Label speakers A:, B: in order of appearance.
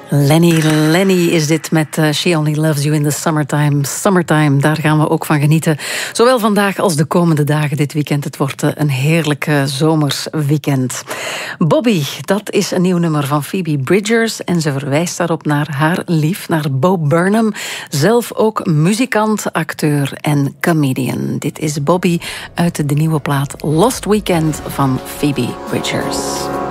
A: Lenny is dit met She Only Loves You in the Summertime. Summertime, daar gaan we ook van genieten. Zowel vandaag als de komende dagen dit weekend. Het wordt een heerlijk zomers weekend. Bobby, dat is een nieuw nummer van Phoebe Bridgers. En ze verwijst daarop naar haar lief, naar Bo Burnham. Zelf ook muzikant, acteur en comedian. Dit is Bobby uit de nieuwe plaat Lost Weekend van Phoebe Bridgers.